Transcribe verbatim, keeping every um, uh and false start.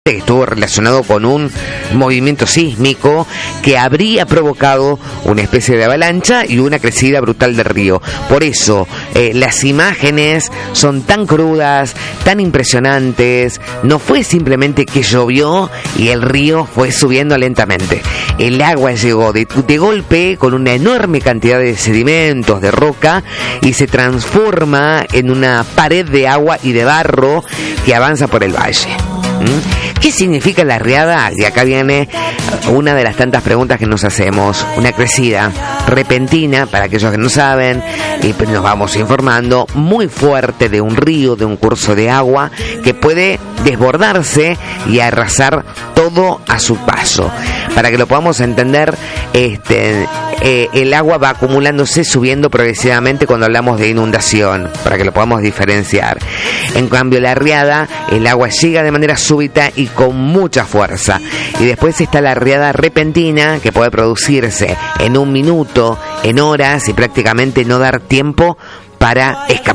que estuvo relacionado con un movimiento sísmico que habría provocado una especie de avalancha y una crecida brutal del río. Por eso, eh, las imágenes son tan crudas, tan impresionantes. No fue simplemente que llovió y el río fue subiendo lentamente. El agua llegó de, de golpe con una enorme cantidad de sedimentos, de roca, y se transforma en una pared de agua y de barro que avanza por el valle. ¿Qué significa la riada? Y acá viene una de las tantas preguntas que nos hacemos. Una crecida repentina, para aquellos que no saben, y nos vamos informando, muy fuerte de un río, de un curso de agua, que puede desbordarse y arrasar todo a su paso. Para que lo podamos entender, este, eh, el agua va acumulándose, subiendo progresivamente cuando hablamos de inundación, para que lo podamos diferenciar. En cambio, la riada, el agua llega de manera súbita y con mucha fuerza. Y después está la riada repentina, que puede producirse en un minuto, en horas, y prácticamente no dar tiempo para escapar.